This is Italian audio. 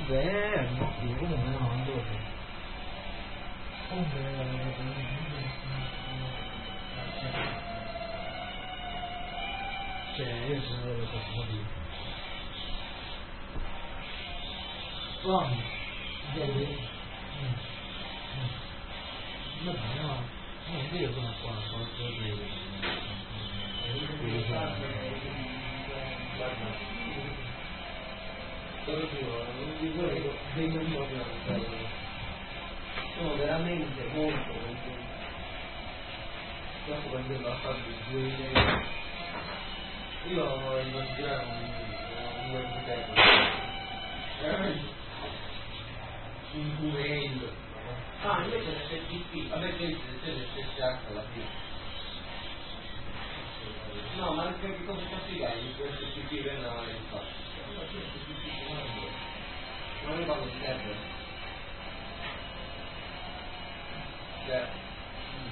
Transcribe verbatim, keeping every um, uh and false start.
Beh, no, sì, comunque no, non devo fare. Comunque... Cioè, io sono per questo motivo. Poi, vedi? Va bene, no, no, io sono qua, posso dire. Guarda, te lo giuro, non vi volevo, vengo di proprio sono veramente molto molto dopo quando è passato il due io ho immaginato un web telefono veramente un mail ah invece l'F T P a me che c'è l'F T H alla fine no ma anche che cosa sta spiegando il F T P penale infatti non ne parlo di server cioè